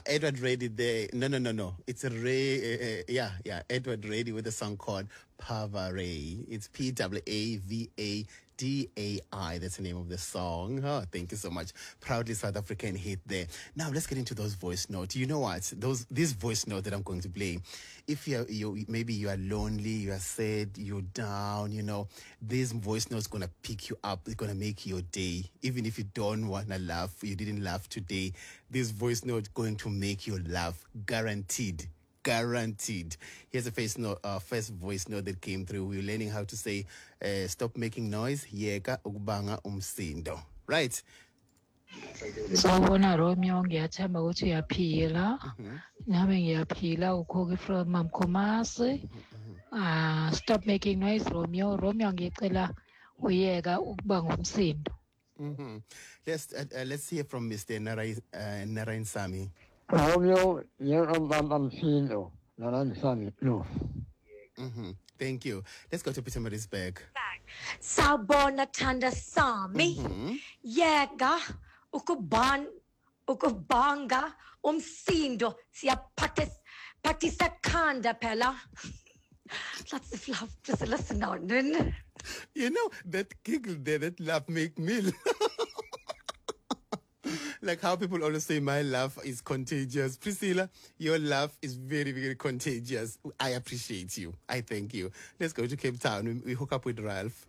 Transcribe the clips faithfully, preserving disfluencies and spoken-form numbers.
Edward Reddy there. No, no, no, no. It's a Ray. Uh, uh, yeah, yeah. Edward Reddy with a song called Pavaray. It's P W A V A D A I. That's the name of the song. Oh, thank you so much. Proudly South African hit there. Now let's get into those voice notes. You know what? Those this voice note that I'm going to play. If you're you maybe you are lonely, you are sad, you're down. You know, this voice note is gonna pick you up. It's gonna make your day. Even if you don't wanna laugh, you didn't laugh today. This voice note going to make you laugh, guaranteed. Guaranteed. Here's a face note, uh, first voice note that came through. We were learning how to say, uh, stop making noise. Yeka ukubanga umsindo. Right. Sawubona Romeo, ngiyathemba ukuthi uyaphila. Nami ngiyaphila ukhoki from Mamkhomasi. Ah, stop making noise Romeo. Romeo ngicela uyeka ukubanga umsindo. Mhm. Let's uh, uh, let's hear from Mister Narai uh, Narain Sami. Romeo, you're a umsindo. Narain Sami. No. Mhm. Thank you. Let's go to Peter Marisburg. Sawubona Thanda Sami. Yeka ukuban ukubanga umsindo siyaphathisa phathisa khanda phela. Lots of love. Just listen now. You know, that giggle there, that laugh make me laugh. Like how people always say my laugh is contagious. Priscilla, your laugh is very, very contagious. I appreciate you. I thank you. Let's go to Cape Town. We, we hook up with Ralph.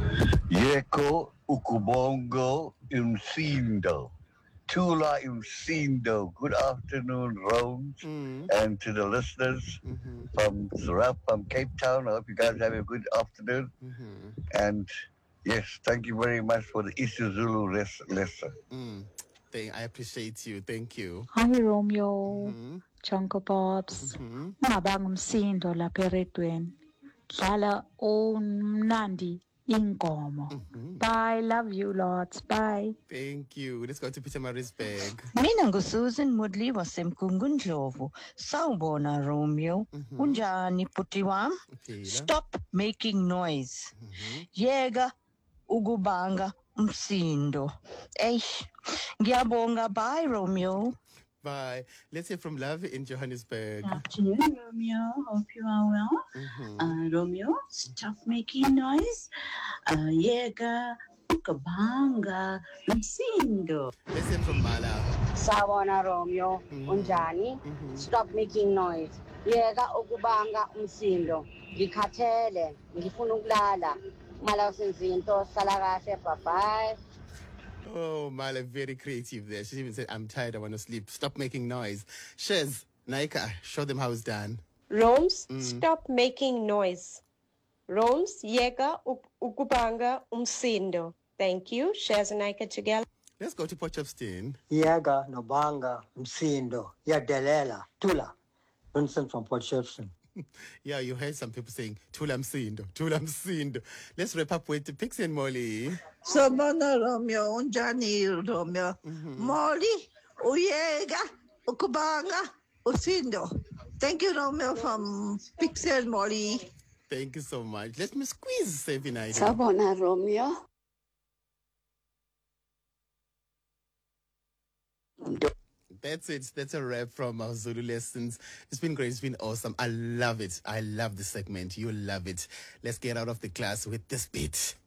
Yeko ukubongo umsindo. Tula umsindo. Good afternoon, Rose, Mm. and to the listeners Mhm. from Suraf, from Cape Town. I hope you guys have a good afternoon. Mhm. And yes, thank you very much for the isiZulu res- lesson. Mm. Thank, I appreciate you. Thank you. Hi Romeo, Mhm. Chunko Pops. Mhm. Ungabanga umsindo lapha eredweni. Dlala umnandi inkomo. Mhm. Bye, love you lots. Bye. Thank you. Let's go to Peter Marisburg. Mina nguSusan Mudli wasemkungundlovu. Sawubona Romeo. Unjani bhuti wami? Phila. Stop making noise. Yeka ukubanga umsindo. Eish. Ngiyabonga, bye Romeo. Bye. Let's hear from Love in Johannesburg. Afternoon, Romeo. Hope you are well. Mhm. Uh, Romeo, stop making noise. Uh, yeka ukabanga umsindo. Let's hear from Mala. Sawubona Romeo, unjani? Stop making noise. Yeka ukubanga umsindo. Ngikhathele, ngifuna ukulala. Mala usinzinto, sala kahle, bye bye. Oh, Mala, very creative there. She even said, I'm tired, I want to sleep. Stop making noise. Shez, Naika, show them how it's done. Roms, stop making noise. Roms, yeka uk- ukubanga umsindo. Thank you. Shares and Nika together. Let's go to Potchefstroom. Yega, Nobanga, Msindo, Yadelela, Tula. Vincent from Potchefstroom. Yeah, you heard some people saying, Tula Msindo, Tula Msindo. Let's wrap up with Pixie and Molly. Sawubona Romeo, unjani Romeo? Molly, uyega, ukubanga, usindo. Thank you Romeo from Pixel Molly. Thank you so much. Let me squeeze Sevi Naida. Sawubona Romeo. That's it. That's a wrap from our Zulu lessons. It's been great. It's been awesome. I love it. I love this segment. You love it. Let's get out of the class with this beat.